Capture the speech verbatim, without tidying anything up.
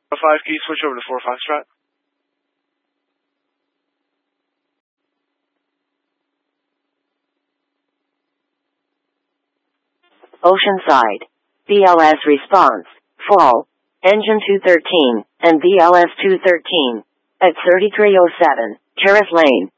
five, can you switch over to four Foxtrot? Oceanside. B L S response. Fall. Engine two thirteen, and B L S two thirteen. At thirty-three oh seven, Terrace Lane.